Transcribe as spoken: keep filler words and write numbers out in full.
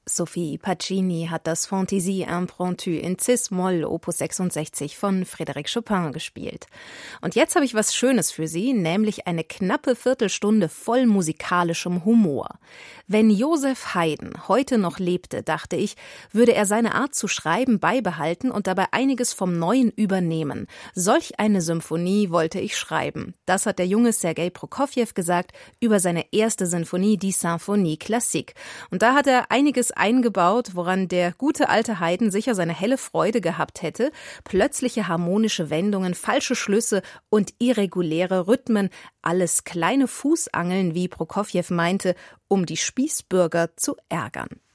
Sophie Pacini hat das Fantaisie impromptue in Cis-Moll Opus sechsundsechzig von Frédéric Chopin gespielt. Und jetzt habe ich was Schönes für Sie, nämlich eine knappe Viertelstunde voll musikalischem Humor. Wenn Joseph Haydn heute noch lebte, dachte ich, würde er seine Art zu schreiben beibehalten und dabei einiges vom Neuen übernehmen. Solch eine Symphonie wollte ich schreiben. Das hat der junge Sergei Prokofjew gesagt über seine erste Sinfonie, die Symphonie Classique. Und da hat er einiges eingebaut, woran der gute alte Haydn sicher seine helle Freude gehabt hätte. Plötzliche harmonische Wendungen, falsche Schlüsse und irreguläre Rhythmen, alles kleine Fußangeln, wie Prokofjew meinte, um die Spießbürger zu ärgern.